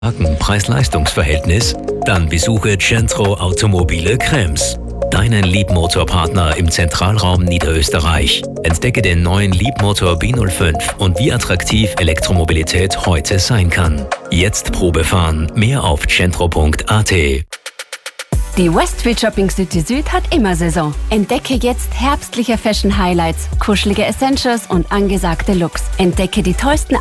Preis-Leistungs-Verhältnis? Dann besuche Centro Automobile Krems, deinen Leapmotor-Partner im Zentralraum Niederösterreich. Entdecke den neuen Leapmotor B05 und wie attraktiv Elektromobilität heute sein kann. Jetzt Probe fahren. Mehr auf centro.at. Die Westfield Shopping City Süd hat immer Saison. Entdecke jetzt herbstliche Fashion Highlights, kuschelige Essentials und angesagte Looks. Entdecke die tollsten